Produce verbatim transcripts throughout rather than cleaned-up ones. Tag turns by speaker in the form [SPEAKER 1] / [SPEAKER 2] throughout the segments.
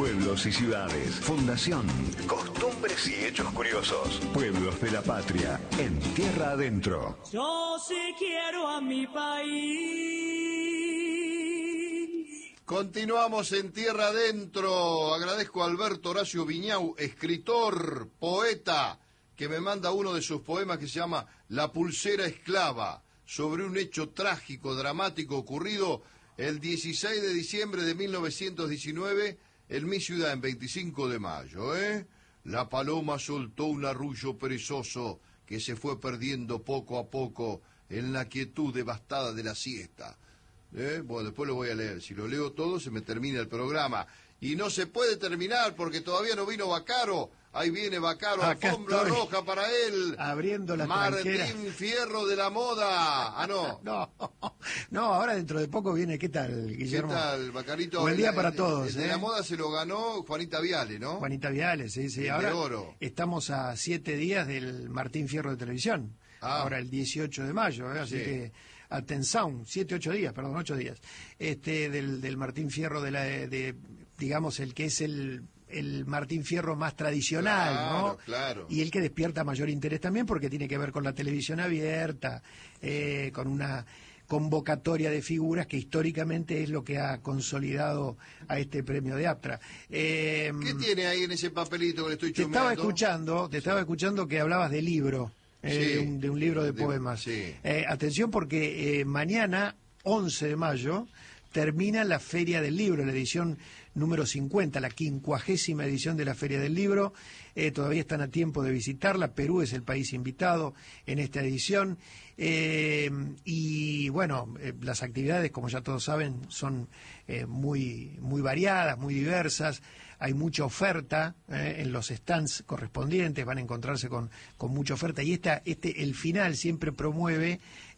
[SPEAKER 1] Pueblos y ciudades. Fundación. Costumbres y hechos curiosos. Pueblos de la patria. En tierra adentro.
[SPEAKER 2] Yo sí quiero a mi país.
[SPEAKER 3] Continuamos en tierra adentro. Agradezco a Alberto Horacio Viñau, escritor, poeta, que me manda uno de sus poemas que se llama La pulsera esclava, sobre un hecho trágico, dramático ocurrido el dieciséis de diciembre de mil novecientos diecinueve en mi ciudad, en veinticinco de mayo, ¿eh? La paloma soltó un arrullo perezoso que se fue perdiendo poco a poco en la quietud devastada de la siesta. ¿Eh? Bueno, después lo voy a leer. Si lo leo todo, se me termina el programa. Y no se puede terminar porque todavía no vino Bacaro. Ahí viene Bacaro,
[SPEAKER 4] Acá
[SPEAKER 3] alfombra
[SPEAKER 4] estoy,
[SPEAKER 3] roja para él.
[SPEAKER 4] abriendo la
[SPEAKER 3] Martín
[SPEAKER 4] tranquera.
[SPEAKER 3] Fierro de la moda. Ah, no.
[SPEAKER 4] No, no, ahora dentro de poco viene. ¿Qué tal, Guillermo?
[SPEAKER 3] ¿Qué tal, Bacarito?
[SPEAKER 4] Buen día
[SPEAKER 3] El-
[SPEAKER 4] para
[SPEAKER 3] el-
[SPEAKER 4] todos.
[SPEAKER 3] el de
[SPEAKER 4] ¿eh?
[SPEAKER 3] la moda se lo ganó Juanita Viale, ¿no?
[SPEAKER 4] Juanita Viale, sí, sí.
[SPEAKER 3] El
[SPEAKER 4] Ahora
[SPEAKER 3] de oro.
[SPEAKER 4] estamos a siete días del Martín Fierro de Televisión.
[SPEAKER 3] Ah.
[SPEAKER 4] Ahora el dieciocho de mayo, ¿eh? Así
[SPEAKER 3] Sí.
[SPEAKER 4] que atención, siete, ocho días, perdón, ocho días. Este del, del Martín Fierro de la, de, digamos, el que es el el Martín Fierro más tradicional,
[SPEAKER 3] Claro,
[SPEAKER 4] ¿no?
[SPEAKER 3] claro.
[SPEAKER 4] Y el que despierta mayor interés también porque tiene que ver con la televisión abierta, eh, con una convocatoria de figuras que históricamente es lo que ha consolidado a este premio de APTRA. Eh,
[SPEAKER 3] ¿Qué tiene ahí en ese papelito que le estoy
[SPEAKER 4] te
[SPEAKER 3] chumeando?
[SPEAKER 4] estaba escuchando, te estaba escuchando que hablabas de libro, eh,
[SPEAKER 3] Sí.
[SPEAKER 4] de, un, de un libro de,
[SPEAKER 3] De-
[SPEAKER 4] poemas.
[SPEAKER 3] sí.
[SPEAKER 4] Eh, atención porque eh, mañana, once de mayo, termina la Feria del Libro, la edición número cincuenta, la quincuagésima edición de la Feria del Libro. Eh, todavía están a tiempo de visitarla. Perú es el país invitado en esta edición. Eh, y bueno, eh, las actividades, como ya todos saben, son eh, muy, muy variadas, muy diversas. Hay mucha oferta eh, en los stands correspondientes, van a encontrarse con, con mucha oferta. Y esta, este, el final siempre promueve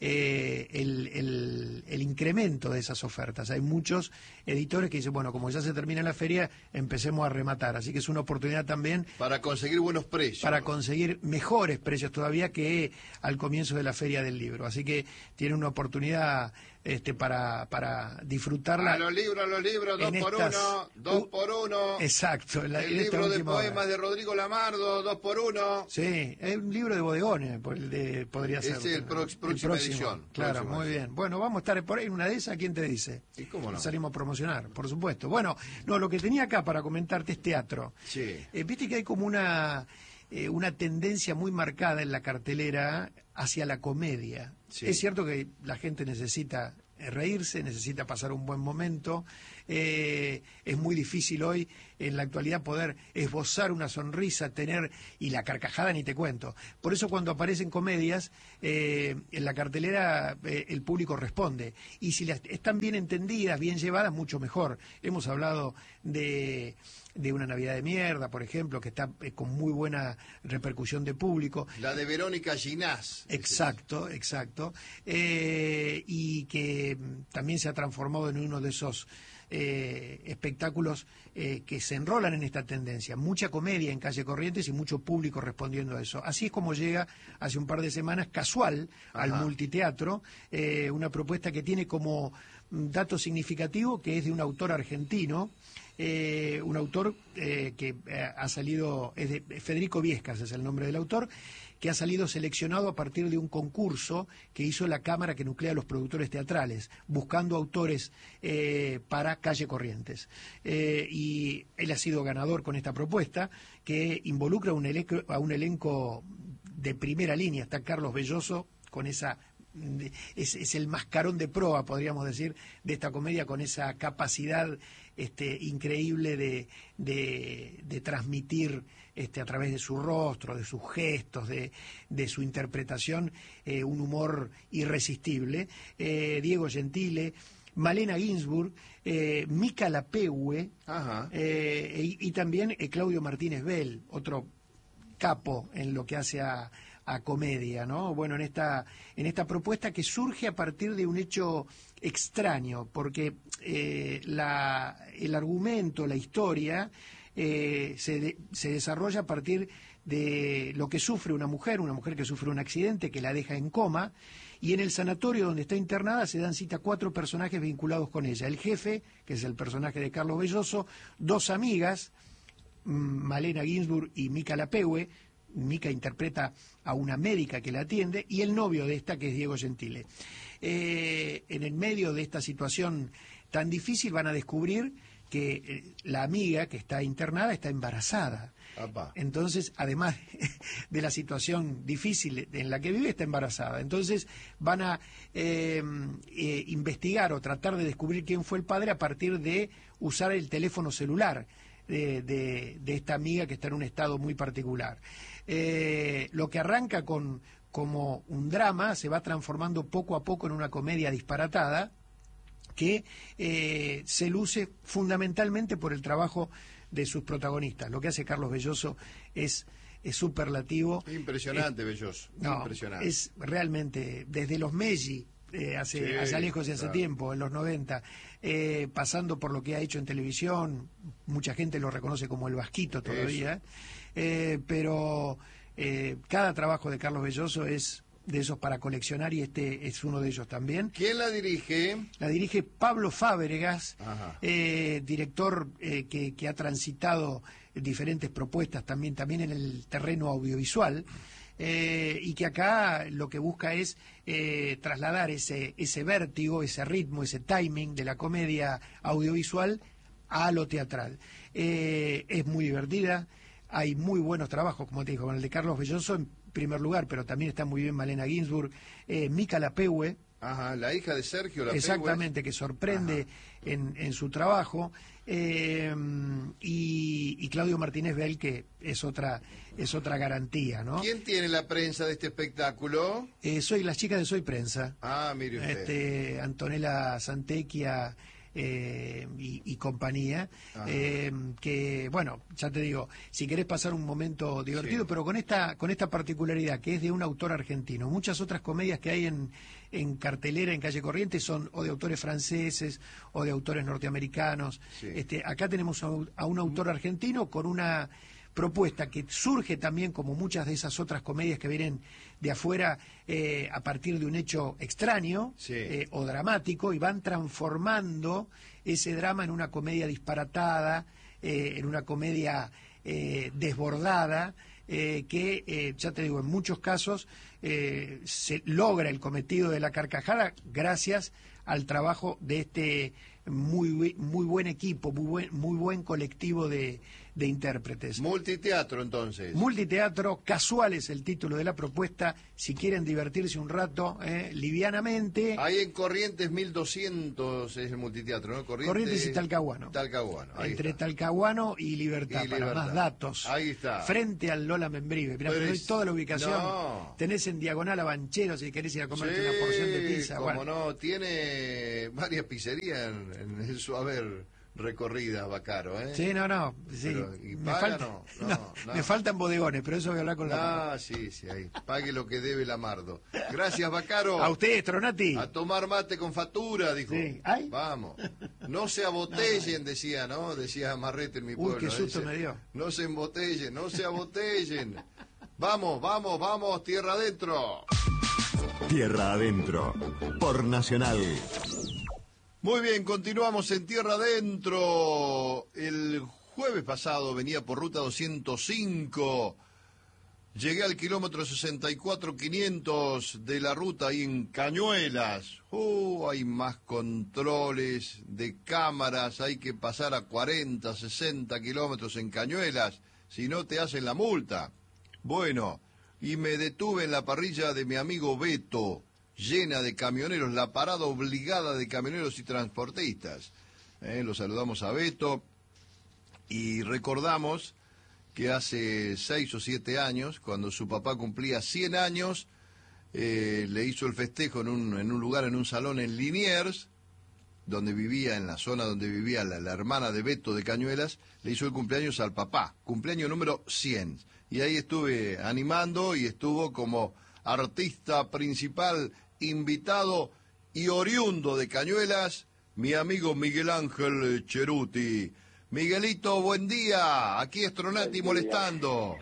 [SPEAKER 4] eh, el, el, el incremento de esas ofertas. Hay muchos editores que dicen, bueno, como ya se termina la feria, empecemos a rematar. Así que es una oportunidad también
[SPEAKER 3] Para conseguir buenos precios.
[SPEAKER 4] para conseguir mejores precios todavía que al comienzo de la Feria del Libro. Así que tiene una oportunidad este, para, para disfrutarla.
[SPEAKER 3] A los libros, a los libros, dos
[SPEAKER 4] en
[SPEAKER 3] por
[SPEAKER 4] estas-
[SPEAKER 3] uno, dos
[SPEAKER 4] Uh,
[SPEAKER 3] por uno.
[SPEAKER 4] Exacto. en la-
[SPEAKER 3] El
[SPEAKER 4] en esta
[SPEAKER 3] libro de
[SPEAKER 4] última hora.
[SPEAKER 3] poemas de Rodrigo Lamardo, dos por uno.
[SPEAKER 4] Sí, es un libro de bodegones, por el de, podría
[SPEAKER 3] Ese
[SPEAKER 4] ser.
[SPEAKER 3] el prox- próxima
[SPEAKER 4] próximo,
[SPEAKER 3] edición,
[SPEAKER 4] Claro,
[SPEAKER 3] próxima
[SPEAKER 4] muy
[SPEAKER 3] edición.
[SPEAKER 4] bien. Bueno, vamos a estar por ahí en una de esas, ¿quién te dice?
[SPEAKER 3] ¿Y cómo no?
[SPEAKER 4] Salimos a promocionar, por supuesto. Bueno, no, lo que tenía acá para comentarte es teatro.
[SPEAKER 3] Sí.
[SPEAKER 4] Eh, Viste que hay como una, eh, una tendencia muy marcada en la cartelera hacia la comedia.
[SPEAKER 3] Sí.
[SPEAKER 4] Es cierto que la gente necesita eh, reírse, necesita pasar un buen momento. Eh, es muy difícil hoy, en la actualidad, poder esbozar una sonrisa, tener, y la carcajada ni te cuento. Por eso cuando aparecen comedias, eh, en la cartelera eh, el público responde. Y si las están bien entendidas, bien llevadas, mucho mejor. Hemos hablado de... de Una Navidad de Mierda, por ejemplo, que está eh, con muy buena repercusión de público.
[SPEAKER 3] La de Verónica Ginás.
[SPEAKER 4] Exacto, exacto. Eh, y que mm, también se ha transformado en uno de esos eh, espectáculos eh, que se enrolan en esta tendencia. Mucha comedia en Calle Corrientes y mucho público respondiendo a eso. Así es como llega hace un par de semanas casual al
[SPEAKER 3] Ajá.
[SPEAKER 4] multiteatro, eh, una propuesta que tiene como mm, dato significativo que es de un autor argentino. Eh, un autor eh, que eh, ha salido, es de Federico Viescas es el nombre del autor, que ha salido seleccionado a partir de un concurso que hizo la Cámara que nuclea a los productores teatrales, buscando autores eh, para Calle Corrientes. Eh, y él ha sido ganador con esta propuesta, que involucra un elenco, a un elenco de primera línea. Está Carlos Belloso con esa... Es, es el mascarón de proa, podríamos decir, de esta comedia, con esa capacidad este, increíble de, de, de transmitir este, a través de su rostro, de sus gestos, de, de su interpretación, eh, un humor irresistible. Eh, Diego Gentile, Malena Ginsburg, eh, Mica Lapegue,
[SPEAKER 3] Ajá.
[SPEAKER 4] eh, y, y también eh, Claudio Martínez Bell, otro capo en lo que hace a, a comedia, ¿no? Bueno, en esta en esta propuesta que surge a partir de un hecho extraño, porque eh, la, el argumento, la historia, eh, se, de, se desarrolla a partir de lo que sufre una mujer, una mujer que sufre un accidente que la deja en coma y en el sanatorio donde está internada se dan cita cuatro personajes vinculados con ella. El jefe, que es el personaje de Carlos Belloso, dos amigas, Malena Ginsburg y Mica Lapegue. Mica interpreta a una médica que la atiende, y el novio de esta, que es Diego Gentile. Eh, en el medio de esta situación tan difícil van a descubrir que eh, la amiga que está internada está embarazada. Apa. Entonces, además de la situación difícil en la que vive, está embarazada. Entonces van a eh, eh, investigar o tratar de descubrir quién fue el padre a partir de usar el teléfono celular de, de, de esta amiga que está en un estado muy particular. Eh, lo que arranca con como un drama se va transformando poco a poco en una comedia disparatada que eh, se luce fundamentalmente por el trabajo de sus protagonistas. Lo que hace Carlos Belloso es, es superlativo.
[SPEAKER 3] Impresionante,
[SPEAKER 4] eh,
[SPEAKER 3] Belloso.
[SPEAKER 4] No,
[SPEAKER 3] Impresionante.
[SPEAKER 4] Es realmente, desde los Meggi, eh, hace,
[SPEAKER 3] sí,
[SPEAKER 4] hace lejos y hace
[SPEAKER 3] claro.
[SPEAKER 4] tiempo, en los noventa, eh, pasando por lo que ha hecho en televisión, mucha gente lo reconoce como el Vasquito todavía, eh, pero eh, cada trabajo de Carlos Belloso es de esos para coleccionar, y este es uno de ellos también.
[SPEAKER 3] ¿Quién la dirige?
[SPEAKER 4] La dirige Pablo Fábregas, eh, director eh, que, que ha transitado diferentes propuestas también, también en el terreno audiovisual, eh, y que acá lo que busca es eh, trasladar ese, ese vértigo, ese ritmo, ese timing de la comedia audiovisual a lo teatral. Eh, es muy divertida, hay muy buenos trabajos, como te digo, con el de Carlos Belloso en primer lugar, pero también está muy bien Malena Ginsburg, eh, Mica Lapegue.
[SPEAKER 3] Ajá, la hija de Sergio Lapegue.
[SPEAKER 4] Exactamente, que sorprende en, en su trabajo, eh, y, y Claudio Martínez Bell, que es otra es otra garantía, ¿no?
[SPEAKER 3] ¿Quién tiene la prensa de este espectáculo?
[SPEAKER 4] Eh, soy las chicas de Soy Prensa.
[SPEAKER 3] Ah, mire usted.
[SPEAKER 4] Este, Antonella Santecchia eh, y, y compañía, eh, que, bueno, ya te digo, si querés pasar un momento divertido, sí, pero con esta con esta particularidad, que es de un autor argentino. Muchas otras comedias que hay en, en cartelera, en Calle Corrientes, son o de autores franceses o de autores norteamericanos. Sí. Este, acá tenemos a, a un autor argentino con una propuesta que surge también, como muchas de esas otras comedias que vienen de afuera, eh, a partir de un hecho extraño, sí, eh, o dramático, y van transformando ese drama en una comedia disparatada, eh, en una comedia eh, desbordada, eh, que, eh, ya te digo, en muchos casos eh, se logra el cometido de la carcajada gracias al trabajo de este muy muy buen equipo, muy buen, muy buen colectivo de, de intérpretes.
[SPEAKER 3] Multiteatro, entonces.
[SPEAKER 4] Multiteatro, Casual es el título de la propuesta, si quieren divertirse un rato, eh, livianamente.
[SPEAKER 3] Ahí en Corrientes mil doscientos es el multiteatro, ¿no? Corrientes,
[SPEAKER 4] Corrientes y Talcahuano.
[SPEAKER 3] Talcahuano, ahí
[SPEAKER 4] Entre
[SPEAKER 3] está.
[SPEAKER 4] Talcahuano y Libertad,
[SPEAKER 3] y
[SPEAKER 4] para
[SPEAKER 3] Libertad.
[SPEAKER 4] Más datos.
[SPEAKER 3] Ahí está.
[SPEAKER 4] Frente al Lola Membrive. Mirá, te doy toda la ubicación.
[SPEAKER 3] No.
[SPEAKER 4] Tenés en diagonal a Banchero si querés ir a comerte
[SPEAKER 3] Sí,
[SPEAKER 4] una porción de pizza.
[SPEAKER 3] Como
[SPEAKER 4] Bueno.
[SPEAKER 3] no, tiene varias pizzerías en, en su haber recorridas, Bacaro, ¿eh?
[SPEAKER 4] Sí, no, no. Sí.
[SPEAKER 3] Pero, ¿y
[SPEAKER 4] me,
[SPEAKER 3] paga?
[SPEAKER 4] falta,
[SPEAKER 3] No, no,
[SPEAKER 4] no,
[SPEAKER 3] no.
[SPEAKER 4] me faltan bodegones, pero eso voy a hablar con la...
[SPEAKER 3] Ah, sí, sí, ahí. Pague lo que debe Lamardo. Gracias, Bacaro.
[SPEAKER 4] A usted, Tronati.
[SPEAKER 3] A tomar mate con factura, dijo.
[SPEAKER 4] Sí. ¿Ay?
[SPEAKER 3] Vamos. No se abotellen, decía, ¿no? Decía Marrete en mi pueblo.
[SPEAKER 4] Uy, qué susto
[SPEAKER 3] Dice,
[SPEAKER 4] me dio.
[SPEAKER 3] No se embotellen, no se abotellen. Vamos, vamos, vamos, tierra adentro.
[SPEAKER 1] Tierra Adentro, por Nacional.
[SPEAKER 3] Muy bien, continuamos en Tierra Adentro. El jueves pasado venía por ruta doscientos cinco. Llegué al kilómetro sesenta y cuatro quinientos de la ruta ahí en Cañuelas. Uh, hay más controles de cámaras, hay que pasar a cuarenta, sesenta kilómetros en Cañuelas, si no te hacen la multa. Bueno, y me detuve en la parrilla de mi amigo Beto, llena de camioneros, la parada obligada de camioneros y transportistas. Eh, lo saludamos a Beto y recordamos que hace seis o siete años, cuando su papá cumplía cien años, eh, le hizo el festejo en un, en un lugar, en un salón en Liniers, donde vivía, en la zona donde vivía la, la hermana de Beto de Cañuelas, le hizo el cumpleaños al papá, cumpleaños número cien. Y ahí estuve animando y estuvo como artista principal, invitado y oriundo de Cañuelas, mi amigo Miguel Ángel Cheruti. Miguelito, buen día. Aquí es Tronati molestando.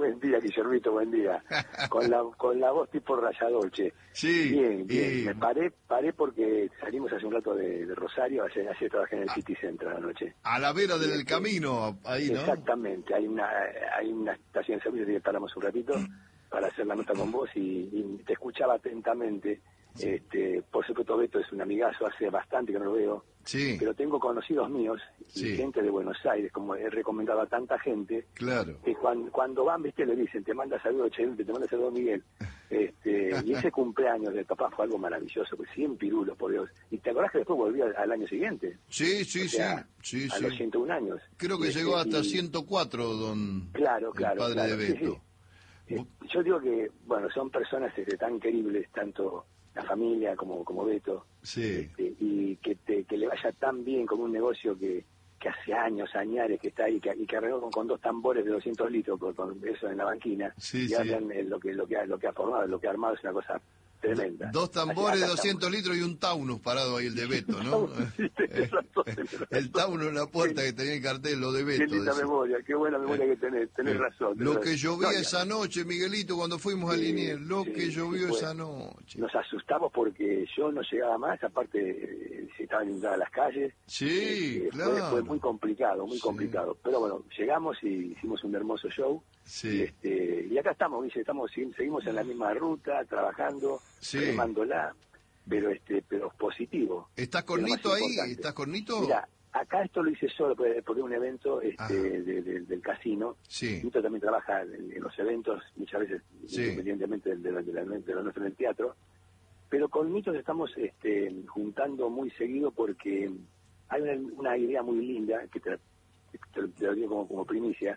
[SPEAKER 5] Buen día, Guillermito, buen día. Con la con la voz tipo Rayadolce.
[SPEAKER 3] Sí.
[SPEAKER 5] Bien, bien.
[SPEAKER 3] Y...
[SPEAKER 5] Me paré paré porque salimos hace un rato de, de Rosario, ayer, ayer trabajé en el City Center anoche.
[SPEAKER 3] A la vera del
[SPEAKER 5] este,
[SPEAKER 3] camino, ahí, ¿no?
[SPEAKER 5] Exactamente. Hay una hay una estación de servicio que paramos un ratito para hacer la nota con vos y, y te escuchaba atentamente.
[SPEAKER 3] Sí.
[SPEAKER 5] Este, por supuesto, Beto es un amigazo, hace bastante que no lo veo.
[SPEAKER 3] Sí.
[SPEAKER 5] Pero tengo conocidos míos y
[SPEAKER 3] Sí.
[SPEAKER 5] gente de Buenos Aires, como he recomendado a tanta gente,
[SPEAKER 3] Claro.
[SPEAKER 5] que cuando, cuando van, viste, le dicen, te manda saludos Chente, te manda saludos Miguel. Este, y ese cumpleaños del papá fue algo maravilloso, pues cien pirulos, por Dios. Y te acordás que después volví al, al año siguiente.
[SPEAKER 3] Sí, sí,
[SPEAKER 5] O sea,
[SPEAKER 3] sí, sí,
[SPEAKER 5] a
[SPEAKER 3] sí.
[SPEAKER 5] los ciento uno años.
[SPEAKER 3] Creo que
[SPEAKER 5] Este,
[SPEAKER 3] llegó hasta
[SPEAKER 5] y-
[SPEAKER 3] ciento cuatro, don
[SPEAKER 5] Claro, claro,
[SPEAKER 3] el padre
[SPEAKER 5] claro,
[SPEAKER 3] de
[SPEAKER 5] sí,
[SPEAKER 3] Beto.
[SPEAKER 5] sí. Eh, Yo digo que, bueno, son personas este, tan queribles, tanto la familia como, como Beto,
[SPEAKER 3] Sí.
[SPEAKER 5] este, y que, te, que le vaya tan bien con un negocio que, que hace años, añares que está ahí, que, y que arregló con, con dos tambores de doscientos litros, con, con eso en la banquina,
[SPEAKER 3] Sí,
[SPEAKER 5] y
[SPEAKER 3] sí.
[SPEAKER 5] hablan eh, lo que lo que ha, lo que ha formado, lo que ha armado es una cosa tremenda.
[SPEAKER 3] Dos tambores de
[SPEAKER 5] Acá
[SPEAKER 3] doscientos
[SPEAKER 5] estamos.
[SPEAKER 3] litros y un Taunus parado ahí, el de Beto, ¿no?
[SPEAKER 5] Sí, tenés razón, tenés razón.
[SPEAKER 3] El Taunus en la puerta que tenía el cartel, lo de
[SPEAKER 5] Qué
[SPEAKER 3] Beto.
[SPEAKER 5] linda
[SPEAKER 3] decía.
[SPEAKER 5] memoria, qué buena memoria que tenés, tenés
[SPEAKER 3] Eh,
[SPEAKER 5] razón. tenés
[SPEAKER 3] Lo
[SPEAKER 5] razón.
[SPEAKER 3] que llovía
[SPEAKER 5] No, ya-
[SPEAKER 3] esa noche, Miguelito, cuando fuimos a
[SPEAKER 5] Sí,
[SPEAKER 3] Liniers, lo
[SPEAKER 5] sí,
[SPEAKER 3] que
[SPEAKER 5] sí,
[SPEAKER 3] llovió
[SPEAKER 5] fue.
[SPEAKER 3] esa noche.
[SPEAKER 5] Nos asustamos porque yo no llegaba más, aparte eh, se estaban inundadas las calles.
[SPEAKER 3] Sí,
[SPEAKER 5] Eh,
[SPEAKER 3] claro.
[SPEAKER 5] fue, fue muy complicado, muy
[SPEAKER 3] Sí.
[SPEAKER 5] complicado. Pero bueno, llegamos y hicimos un hermoso show.
[SPEAKER 3] Sí.
[SPEAKER 5] Y, este, y acá estamos, Guille, estamos, seguimos en la misma ruta, trabajando,
[SPEAKER 3] Sí.
[SPEAKER 5] remándola, pero este, pero positivo.
[SPEAKER 3] ¿Estás con
[SPEAKER 5] Es lo más
[SPEAKER 3] Nito ahí?
[SPEAKER 5] importante.
[SPEAKER 3] ¿Estás con Nito?
[SPEAKER 5] Mira, acá esto lo hice solo porque porque es un evento
[SPEAKER 3] Ajá.
[SPEAKER 5] este, de- de- del casino.
[SPEAKER 3] Sí.
[SPEAKER 5] Nito también trabaja en, en los eventos, muchas veces
[SPEAKER 3] Sí.
[SPEAKER 5] independientemente de, de, de, la- de lo nuestro en el teatro. Pero con Nito estamos este, juntando muy seguido porque hay una, una idea muy linda que te, te, te lo digo como, como primicia.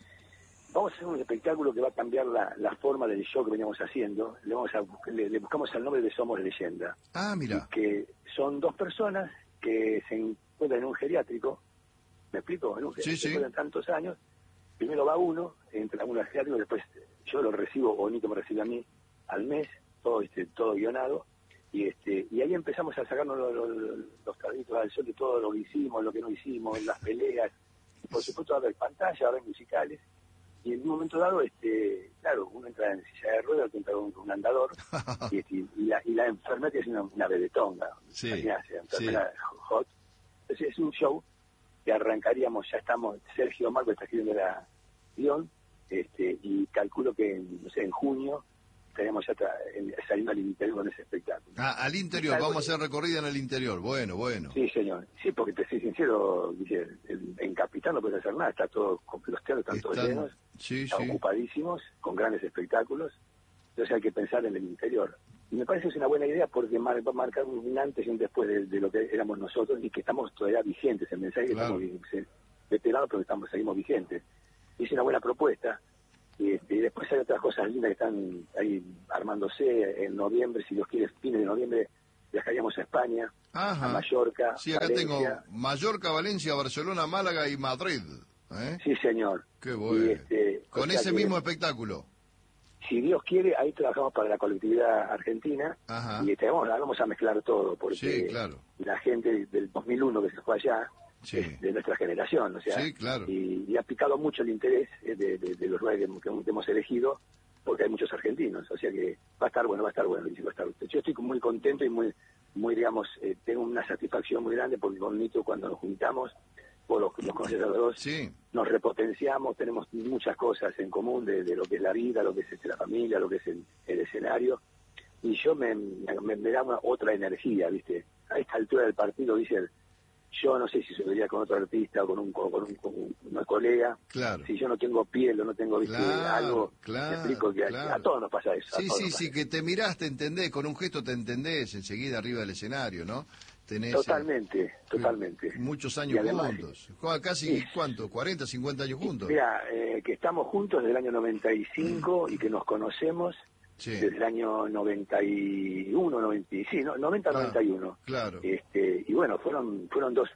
[SPEAKER 5] Vamos a hacer un espectáculo que va a cambiar la, la forma del show que veníamos haciendo. Le, vamos a, le, le buscamos el nombre de Somos Leyenda.
[SPEAKER 3] Ah, mira.
[SPEAKER 5] Que son dos personas que se encuentran en un geriátrico. ¿Me explico? En un
[SPEAKER 3] Sí,
[SPEAKER 5] geriátrico
[SPEAKER 3] sí.
[SPEAKER 5] después de tantos años. Primero va uno, entra uno al geriátrico, después yo lo recibo, o Nito me recibe a mí, al mes, todo este, todo guionado. Y este y ahí empezamos a sacarnos los, los, los carritos al sol de todo lo que hicimos, lo que no hicimos, las peleas. Por supuesto va a haber pantalla, va a haber musicales. Y en un momento dado, este claro, uno entra en silla de ruedas, otro entra con un andador, y, este, y, la, y la enfermera que es una, una bebetonga,
[SPEAKER 3] Sí,
[SPEAKER 5] imaginate, enfermera hot. Entonces es un show que arrancaríamos, ya estamos, Sergio Marco está escribiendo la guión, este, y calculo que, no sé, en junio estaríamos ya tra- en- saliendo al interior con ese espectáculo.
[SPEAKER 3] Ah, al interior,
[SPEAKER 5] Algo
[SPEAKER 3] vamos a
[SPEAKER 5] que-
[SPEAKER 3] hacer recorrida en el interior. Bueno, bueno.
[SPEAKER 5] Sí, señor. Sí, porque te soy sincero, dice, en, en Capital no puedes hacer nada, está todo, los teatros están todos
[SPEAKER 3] Están-
[SPEAKER 5] llenos,
[SPEAKER 3] Sí,
[SPEAKER 5] están
[SPEAKER 3] sí.
[SPEAKER 5] ocupadísimos, con grandes espectáculos, entonces hay que pensar en el interior. Y me parece que es una buena idea porque mar- va a marcar un antes y un después de, de lo que éramos nosotros y que estamos todavía vigentes, el mensaje
[SPEAKER 3] Claro.
[SPEAKER 5] que estamos vi- veteranos, pero que estamos, seguimos vigentes. Y es una buena propuesta. Y, este, y después hay otras cosas lindas que están ahí armándose en noviembre, si Dios quiere, fines de noviembre viajaríamos a España,
[SPEAKER 3] Ajá.
[SPEAKER 5] a Mallorca,
[SPEAKER 3] Sí, acá
[SPEAKER 5] Valencia.
[SPEAKER 3] tengo Mallorca, Valencia, Barcelona, Málaga y Madrid. ¿eh?
[SPEAKER 5] Sí, señor.
[SPEAKER 3] Qué bueno.
[SPEAKER 5] Y, este, o
[SPEAKER 3] Con
[SPEAKER 5] sea
[SPEAKER 3] ese
[SPEAKER 5] que,
[SPEAKER 3] mismo espectáculo.
[SPEAKER 5] si Dios quiere, ahí trabajamos para la colectividad argentina.
[SPEAKER 3] Ajá.
[SPEAKER 5] Y este, vamos, vamos a mezclar todo, porque
[SPEAKER 3] Sí, claro.
[SPEAKER 5] la gente del dos mil uno que se fue allá
[SPEAKER 3] Sí.
[SPEAKER 5] es de nuestra generación, o sea,
[SPEAKER 3] Sí, claro.
[SPEAKER 5] y, y ha picado mucho el interés eh, de, de- de los lugares que, que hemos elegido, porque hay muchos argentinos, o sea que va a estar bueno, va a estar bueno, va a estar. Yo estoy muy contento y muy, muy digamos, eh, tengo una satisfacción muy grande porque con Nito cuando nos juntamos, vos los, los conocés a los dos,
[SPEAKER 3] Sí.
[SPEAKER 5] nos repotenciamos, tenemos muchas cosas en común de, de lo que es la vida, lo que es este, la familia, lo que es el, el escenario, y yo me, me, me da una, otra energía, ¿viste? A esta altura del partido, dice, yo no sé si se vería con otro artista o con un, con un, con un una colega,
[SPEAKER 3] Claro.
[SPEAKER 5] si yo no tengo piel o no tengo, ¿viste?
[SPEAKER 3] Claro,
[SPEAKER 5] Algo,
[SPEAKER 3] claro,
[SPEAKER 5] te explico que a-
[SPEAKER 3] claro.
[SPEAKER 5] a, todos nos pasa eso. a
[SPEAKER 3] Sí,
[SPEAKER 5] todos
[SPEAKER 3] sí,
[SPEAKER 5] nos
[SPEAKER 3] sí,
[SPEAKER 5] pasa
[SPEAKER 3] que te mirás, te entendés, con un gesto te entendés enseguida arriba del escenario, ¿no? Tenés
[SPEAKER 5] eso.
[SPEAKER 3] eh,
[SPEAKER 5] Totalmente, totalmente.
[SPEAKER 3] muchos
[SPEAKER 5] Y
[SPEAKER 3] años
[SPEAKER 5] además-
[SPEAKER 3] juntos. Juega casi,
[SPEAKER 5] Sí.
[SPEAKER 3] ¿cuánto? ¿cuarenta, cincuenta años juntos?
[SPEAKER 5] Mira, eh, que estamos juntos desde el año noventa y cinco y que nos conocemos
[SPEAKER 3] Sí,
[SPEAKER 5] desde el año noventa y uno, noventa, sí, no, noventa,
[SPEAKER 3] Claro,
[SPEAKER 5] noventa y uno.
[SPEAKER 3] claro.
[SPEAKER 5] Este, y bueno, fueron fueron dos,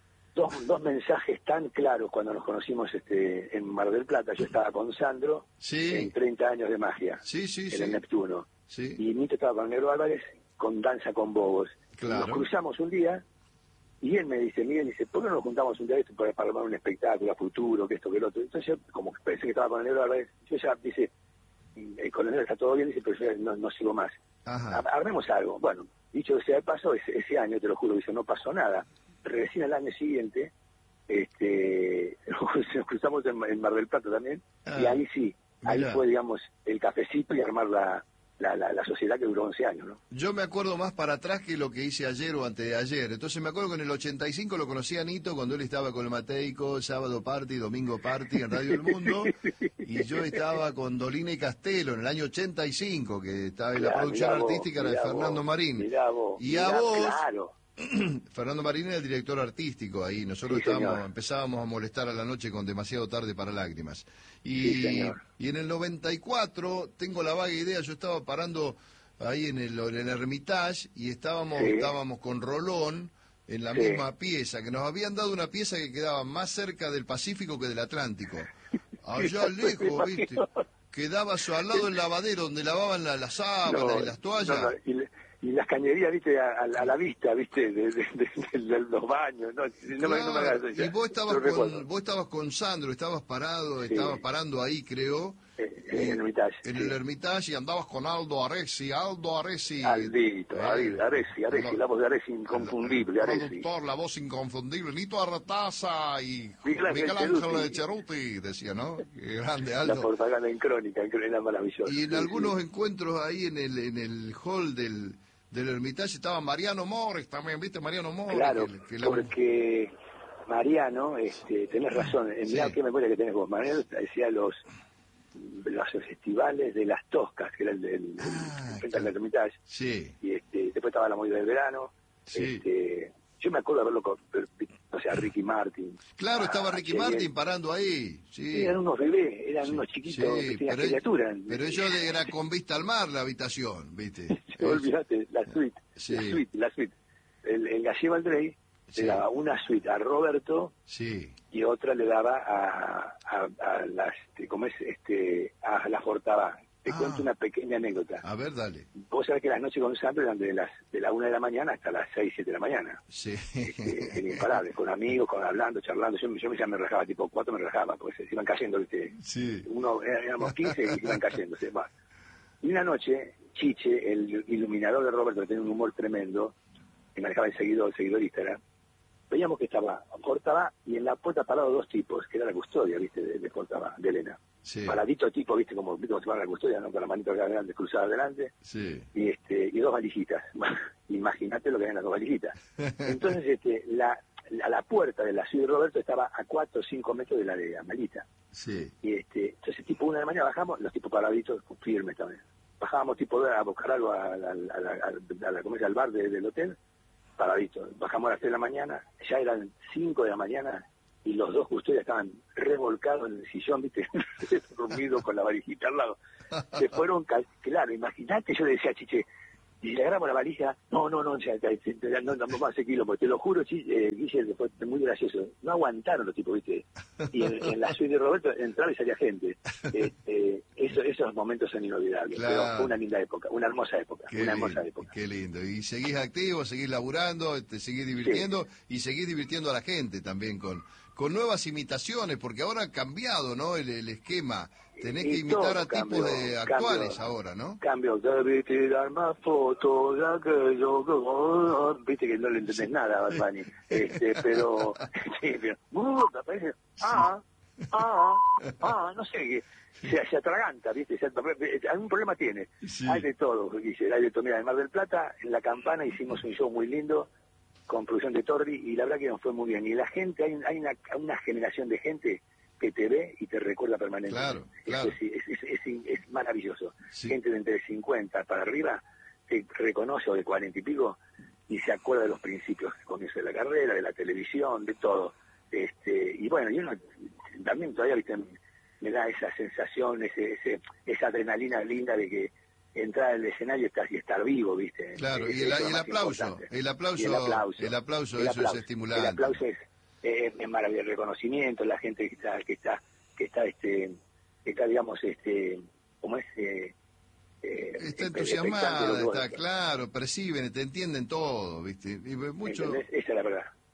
[SPEAKER 5] dos dos mensajes tan claros cuando nos conocimos este en Mar del Plata. Yo estaba con Sandro
[SPEAKER 3] Sí.
[SPEAKER 5] en treinta años de magia
[SPEAKER 3] Sí, sí,
[SPEAKER 5] en
[SPEAKER 3] sí.
[SPEAKER 5] el Neptuno.
[SPEAKER 3] Sí.
[SPEAKER 5] Y Nito estaba con Negro Álvarez con Danza con Bobos.
[SPEAKER 3] Claro.
[SPEAKER 5] Nos cruzamos un día Y él me dice, Miguel, dice, ¿por qué no nos juntamos un día esto para, para armar un espectáculo a futuro, que esto, que lo otro? Entonces yo, como que pensé que estaba con el negro, a ver, yo ya, dice, el coronel está todo bien, dice, pero yo no, no sigo más.
[SPEAKER 3] Ajá.
[SPEAKER 5] Armemos algo. Bueno, dicho sea de paso, ese, ese año, te lo juro, dice, no pasó nada. Recién al año siguiente, este, nos cruzamos en, en Mar del Plata también, ah, y ahí sí, ahí mirá. Fue, digamos, el cafecito y armar la... La, la, la sociedad que duró once años, ¿no?
[SPEAKER 3] Yo me acuerdo más para atrás que lo que hice ayer o antes de ayer. Entonces me acuerdo que en el ochenta y cinco lo conocí a Nito cuando él estaba con el Mateico, Sábado Party, Domingo Party en Radio El Mundo, y yo estaba con Dolina y Castelo en el año ochenta y cinco, que estaba en la claro, producción vos, artística de Fernando vos, Marín.
[SPEAKER 5] Mirá vos,
[SPEAKER 3] y
[SPEAKER 5] mirá,
[SPEAKER 3] a vos...
[SPEAKER 5] Claro.
[SPEAKER 3] Fernando Marín era el director artístico ahí, nosotros sí, estábamos, empezábamos a molestar a la noche con Demasiado Tarde para Lágrimas. Y,
[SPEAKER 5] sí,
[SPEAKER 3] y en el noventa y cuatro, tengo la vaga idea, yo estaba parando ahí en el, en el Hermitage y estábamos, sí. estábamos con Rolón en la sí. misma pieza, que nos habían dado una pieza que quedaba más cerca del Pacífico que del Atlántico. Allá lejos, ¿viste? Quedaba al lado del lavadero donde lavaban la, las sábanas no, y las toallas.
[SPEAKER 5] No, no, y le... Y las cañerías, viste, a, a la vista, viste, de, de, de, de, de los baños, no, no, claro, me, no me hagas eso.
[SPEAKER 3] Y vos estabas, con, vos estabas con Sandro, estabas parado, sí. estabas parando ahí, creo.
[SPEAKER 5] Eh, en el Hermitage.
[SPEAKER 3] En
[SPEAKER 5] sí.
[SPEAKER 3] el Hermitage y andabas con Aldo Aresi, Aldo Aresi.
[SPEAKER 5] Aldito, eh, Aresi, Aresi, no, la voz de Aresi inconfundible,
[SPEAKER 3] el,
[SPEAKER 5] Aresi.
[SPEAKER 3] Productor, la voz inconfundible, Nito Artaza y
[SPEAKER 5] Miguel,
[SPEAKER 3] Miguel Ángel de Cheruti, decía, ¿no? Qué grande, Aldo.
[SPEAKER 5] La propaganda en Crónica, en Crónica, era maravillosa.
[SPEAKER 3] Y en
[SPEAKER 5] sí,
[SPEAKER 3] algunos
[SPEAKER 5] sí.
[SPEAKER 3] encuentros ahí en el, en el hall del... del Hermitage estaba Mariano Mores también, ¿viste? Mariano Mores.
[SPEAKER 5] Claro,
[SPEAKER 3] que, que la...
[SPEAKER 5] porque Mariano, este, tenés razón, en sí. qué memoria que tenés vos. Mariano decía los los festivales de las Toscas, que era el del ah, frente al Hermitage.
[SPEAKER 3] Sí.
[SPEAKER 5] Y este, después estaba la movida del verano.
[SPEAKER 3] Sí.
[SPEAKER 5] Este, yo me acuerdo de verlo con, o sea, Ricky Martin.
[SPEAKER 3] Claro, estaba Ricky
[SPEAKER 5] Che,
[SPEAKER 3] Martin parando ahí. Sí.
[SPEAKER 5] Sí, eran unos bebés, eran
[SPEAKER 3] sí.
[SPEAKER 5] unos chiquitos,
[SPEAKER 3] sí,
[SPEAKER 5] pequeñas
[SPEAKER 3] pero
[SPEAKER 5] criaturas.
[SPEAKER 3] Pero ellos era con vista al mar la habitación, ¿viste?
[SPEAKER 5] Olvídate, la suite,
[SPEAKER 3] sí.
[SPEAKER 5] la suite, la suite. El, el Gallego Andrei
[SPEAKER 3] sí.
[SPEAKER 5] le daba una suite a Roberto
[SPEAKER 3] sí.
[SPEAKER 5] y otra le daba a, a, a las, ¿cómo es? Este, a la Fortabá. Te ah. cuento una pequeña anécdota.
[SPEAKER 3] A ver, dale.
[SPEAKER 5] Vos sabés que las noches con Sandro eran de las de la una de la mañana hasta las seis, siete de la mañana.
[SPEAKER 3] Sí.
[SPEAKER 5] Este, en imparables, con amigos, con hablando, charlando. Yo, yo ya me relajaba, tipo cuatro me relajaba, porque se iban cayendo, ¿viste?
[SPEAKER 3] Sí.
[SPEAKER 5] Uno, éramos quince y iban cayendo. ¿sí? Y una noche, Chiche, el iluminador de Roberto, que tenía un humor tremendo, que manejaba el seguidor, el seguidorista, era, veíamos que estaba Fortabá y en la puerta parados dos tipos, que era la custodia, ¿viste? De, de Fortabá, de Elena.
[SPEAKER 3] Sí.
[SPEAKER 5] Paradito tipo, viste, como, ¿viste? Como se va a la custodia, ¿no? Con la manito acá adelante, cruzada adelante.
[SPEAKER 3] Sí.
[SPEAKER 5] Y este, y dos valijitas. Imagínate lo que eran las dos valijitas. Entonces, este, la, la, la puerta de la ciudad de Roberto estaba a cuatro o cinco metros de la de Amalita.
[SPEAKER 3] Sí.
[SPEAKER 5] Y este, entonces tipo una de la mañana bajamos, los tipos paraditos firmes también. Bajábamos tipo a buscar algo a, a, a, a, a la comercia al bar de, del hotel, paraditos. Bajamos a las tres de la mañana, ya eran cinco de la mañana y los dos custodios estaban revolcados en el sillón, viste, dormidos con la valijita al lado. Se fueron, claro, imagínate, yo le decía a Chiche, y le agarramos la valija, no, no, no, ya, ya, no, no, no, hace kilómetros, te lo juro, eh, Guille, fue muy gracioso, no aguantaron los tipos, viste, y en, en la suite de Roberto entraba y salía gente, eh, eh, eso, esos momentos son inolvidables, claro. Pero fue una linda época, una hermosa época,
[SPEAKER 3] qué
[SPEAKER 5] una
[SPEAKER 3] lindo,
[SPEAKER 5] hermosa época.
[SPEAKER 3] Qué lindo, y seguís activo, seguís laburando, te seguís divirtiendo, sí. Y seguís divirtiendo a la gente también con, con nuevas imitaciones, porque ahora ha cambiado, ¿no?, el, el esquema. Tenés que imitar a
[SPEAKER 5] cambio,
[SPEAKER 3] tipos de actuales
[SPEAKER 5] cambio,
[SPEAKER 3] ahora, ¿no?
[SPEAKER 5] Cambio, debí tirar más fotos, ya que yo, viste que no le entendés nada a Bad Bunny, este, pero, sí, pero, uh, aparece, ah, ah, ah, no sé, que se, se atraganta, viste, se, algún problema tiene, sí. Hay de todo, dice, hay de todo, mira, en Mar del Plata, en La Campana hicimos un show muy lindo, con producción de Torri, y la verdad que nos fue muy bien, y la gente, hay, hay una, una generación de gente que te ve y te recuerda permanentemente.
[SPEAKER 3] Claro, claro.
[SPEAKER 5] Es, es, es, es, es maravilloso.
[SPEAKER 3] Sí.
[SPEAKER 5] Gente de entre cincuenta para arriba te reconoce, o de cuarenta y pico, y se acuerda de los principios, del comienzo de la carrera, de la televisión, de todo. Este, y bueno, yo no, también todavía, viste, me da esa sensación, ese, ese, esa adrenalina linda de que entrar al escenario y estar vivo, viste.
[SPEAKER 3] Claro, y el, y el aplauso, el aplauso, el aplauso, el aplauso,
[SPEAKER 5] el
[SPEAKER 3] eso
[SPEAKER 5] aplauso,
[SPEAKER 3] es estimulante.
[SPEAKER 5] El aplauso es es, es maravilloso, el reconocimiento, la gente que está, que está, que está, este, que está, digamos, este, como es, eh, eh,
[SPEAKER 3] está entusiasmada, está claro, perciben, te entienden todo, viste, y mucho.
[SPEAKER 5] Esa es la verdad.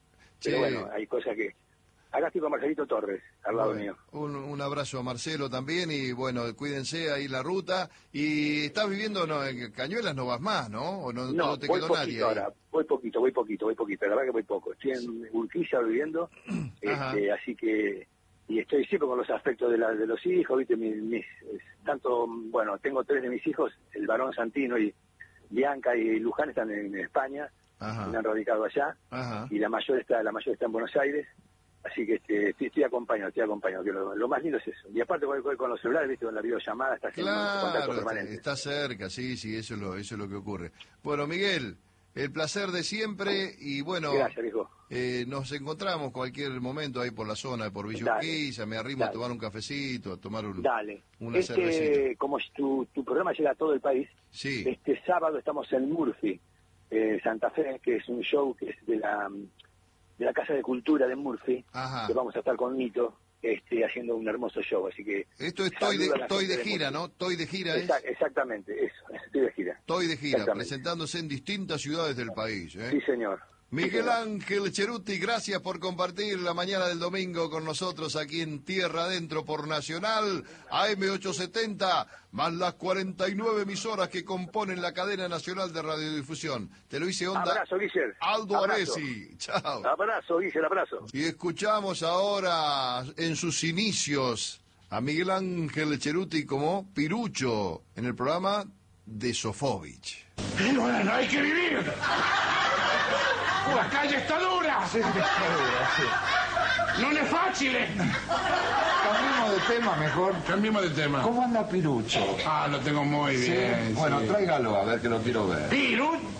[SPEAKER 5] Pero bueno, hay cosas que... Acá estoy con Marcelito Torres, al lado
[SPEAKER 3] Bueno,
[SPEAKER 5] mío.
[SPEAKER 3] Un, un abrazo a Marcelo también y bueno, cuídense ahí la ruta. Y estás viviendo no, en Cañuelas, no vas más, ¿no? ¿O no,
[SPEAKER 5] No,
[SPEAKER 3] no te
[SPEAKER 5] voy
[SPEAKER 3] quedó
[SPEAKER 5] poquito
[SPEAKER 3] nadie ahí?
[SPEAKER 5] ahora, voy poquito, voy poquito, voy poquito, la verdad que voy poco. Estoy en Urquiza viviendo, este, así que, y estoy siempre con los aspectos de, la, de los hijos, viste, mis, mis, tanto, bueno, tengo tres de mis hijos, el varón Santino y Bianca y Luján están en España,
[SPEAKER 3] Ajá.
[SPEAKER 5] me han radicado allá,
[SPEAKER 3] Ajá.
[SPEAKER 5] y la mayor está, la mayor está en Buenos Aires. Así que este, estoy, estoy acompañado, estoy acompañado, que lo, lo más lindo es eso. Y aparte voy, voy con los celulares, viste, con la videollamada, está haciendo contacto
[SPEAKER 3] Claro,
[SPEAKER 5] permanente.
[SPEAKER 3] está cerca, sí, sí, eso es, lo, eso es lo que ocurre. Bueno, Miguel, el placer de siempre y bueno,
[SPEAKER 5] Gracias, viejo.
[SPEAKER 3] eh, nos encontramos cualquier momento ahí por la zona, por Villa
[SPEAKER 5] Dale,
[SPEAKER 3] Urquiza, me arrimo
[SPEAKER 5] dale.
[SPEAKER 3] a tomar un cafecito, a tomar un,
[SPEAKER 5] Dale.
[SPEAKER 3] una cervecita.
[SPEAKER 5] Este, como tu, tu programa llega a todo el país,
[SPEAKER 3] Sí.
[SPEAKER 5] este sábado estamos en Murphy, eh, Santa Fe, que es un show que es de la de la Casa de Cultura de Murphy,
[SPEAKER 3] Ajá.
[SPEAKER 5] que vamos a estar con Nito este, haciendo un hermoso show, así que...
[SPEAKER 3] Esto es Toy de,
[SPEAKER 5] saluda a la
[SPEAKER 3] Toy
[SPEAKER 5] gente
[SPEAKER 3] de gira,
[SPEAKER 5] Murphy.
[SPEAKER 3] ¿no? Toy de gira es.
[SPEAKER 5] Exact- exactamente, eso, estoy de gira.
[SPEAKER 3] Toy de gira,
[SPEAKER 5] Exactamente.
[SPEAKER 3] presentándose en distintas ciudades del país. ¿eh?
[SPEAKER 5] Sí, señor.
[SPEAKER 3] Miguel Ángel Cheruti, gracias por compartir la mañana del domingo con nosotros aquí en Tierra Adentro por Nacional, A M ochocientos setenta, más las cuarenta y nueve emisoras que componen la cadena nacional de radiodifusión. Te lo hice onda
[SPEAKER 5] Abrazo, Guiller.
[SPEAKER 3] Aldo
[SPEAKER 5] Abrazo.
[SPEAKER 3] Aresi. Chao.
[SPEAKER 5] Abrazo, Guiller, abrazo.
[SPEAKER 3] Y escuchamos ahora en sus inicios a Miguel Ángel Cheruti como Pirucho en el programa de Sofovich.
[SPEAKER 6] Y bueno, hay que vivir. La calle está dura.
[SPEAKER 7] Sí, está dura, sí.
[SPEAKER 6] No es fácil.
[SPEAKER 7] Cambiemos de tema mejor.
[SPEAKER 6] Cambiemos de tema.
[SPEAKER 7] ¿Cómo anda Pirucho?
[SPEAKER 6] Ah, lo tengo muy
[SPEAKER 7] Sí.
[SPEAKER 6] bien.
[SPEAKER 7] Bueno,
[SPEAKER 6] sí.
[SPEAKER 7] tráigalo, a ver que lo quiero ver.
[SPEAKER 6] Pirucho.